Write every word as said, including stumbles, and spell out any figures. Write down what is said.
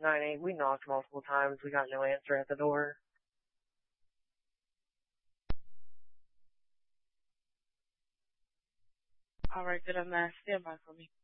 nine eight. We knocked multiple times. We got no answer at the door. All right, good. I'm there. Stand by for me.